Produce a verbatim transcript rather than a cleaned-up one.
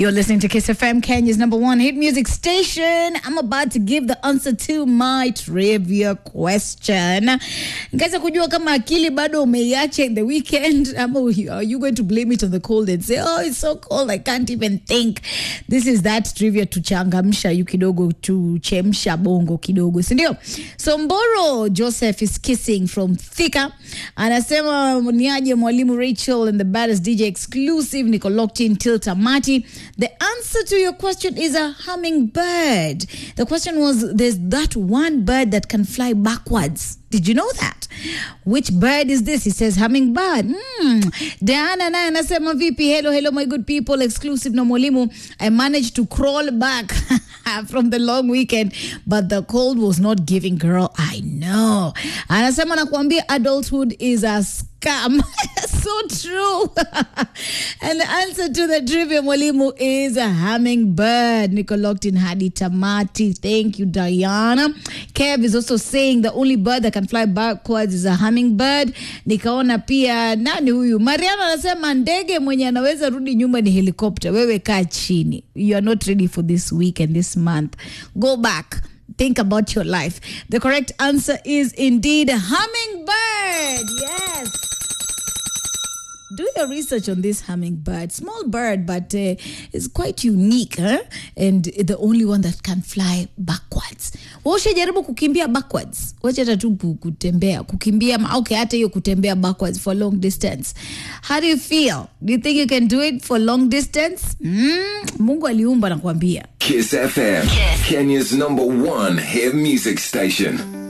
You're listening to Kiss F M, Kenya's number one hit music station. I'm about to give the answer to my trivia question. Ngeza kujua kama akili bado umeiacha in the weekend, ama are you going to blame it on the cold and say, oh, it's so cold, I can't even think. This is that trivia to changamsha you kidogo, to chemsha bongo kidogo, sindio? So Mboro Joseph is kissing from Thika. Anasema niaje mwalimu Rachel and the baddest D J exclusive, niko locked in till tamati. The answer to your question is a hummingbird. The question was, there's that one bird that can fly backwards. Did you know that? Which bird is this? He says hummingbird. Hmm. Diana na anasema vipi? Hello, hello, my good people. Exclusive na mwalimu. I managed to crawl back from the long weekend, but the cold was not giving, girl. I know. Anasema nakuambia adulthood is a scam. So true. And the answer to the trivia, mwalimu, is a hummingbird. Nico locked in hadi tamati. Thank you, Diana. Kev is also saying the only bird that can fly backwards is a hummingbird. Nikaona pia nani huyu? Mariana anasema ndege mwenye anaweza rudi nyuma ni helicopter. Wewe kaa chini. You are not ready for this week and this month. Go back. Think about your life. The correct answer is indeed a hummingbird. Yes. Do your research on this hummingbird. Small bird, but uh, it's quite unique, huh? And the only one that can fly backwards. Washe jaribu kukimbia backwards. Wacha hata tu kutembea, kukimbia, okay, hata hiyo kutembea backwards for long distance. How do you feel? Do you think you can do it for long distance? Mm, Mungu aliumba nakwambia. Kiss F M, Kiss. Kenya's number one hit music station.